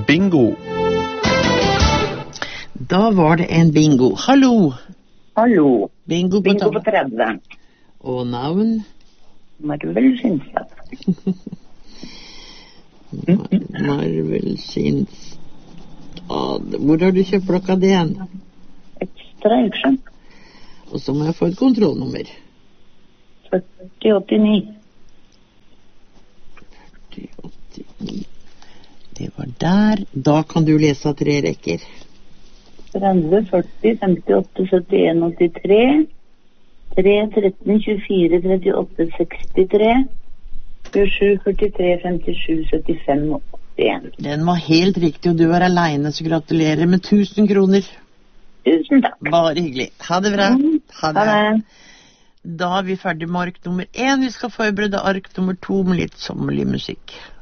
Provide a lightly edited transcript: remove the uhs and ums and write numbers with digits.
bingo. Da var det en bingo. Hallo! Hallo. Bingo på Bingo på 30. Og navn? Marvel Skinnstad. Marvel Skinnstad. Hvor har du kjøpt blokka di hen? Ekstra Auksjøen. Og så må jeg få et kontrollnummer. 4089. 4089. Det var der. Da kan du lese av 3 rekker. 30, 40, 58, 71, 83. 3, 13, 24, 38, 63. 27, 43, 57, 75 og 81. Den var helt riktig, og du var alene, så gratulerer med 1000 kroner. Tusen takk. Bare hyggelig. Ha det bra. Ha det. Da er vi ferdig med ark nummer 1. Vi skal forberede ark nummer 2 med litt sommerlig musikk.